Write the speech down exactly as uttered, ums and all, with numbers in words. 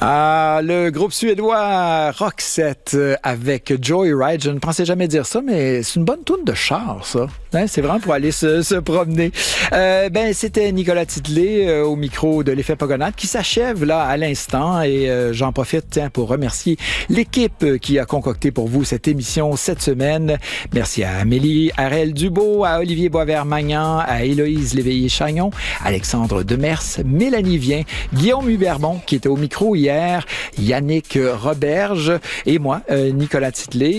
Ah, le groupe suédois Roxette avec Joyride. Je ne pensais jamais dire ça, mais c'est une bonne toune de char, ça. Hein, c'est vraiment pour aller se, se promener. Euh, ben, c'était Nicolas Titley euh, au micro de l'Effet Pogonade qui s'achève là à l'instant et euh, j'en profite tiens, pour remercier l'équipe qui a concocté pour vous cette émission cette semaine. Merci à Amélie Harel-Dubo, à Olivier Boisvert-Magnan, à Héloïse Léveillé-Chagnon, Alexandre Demers, Mélanie Vien, Guillaume Huberbon qui était au micro hier, Yannick Roberge et moi, euh, Nicolas Titley.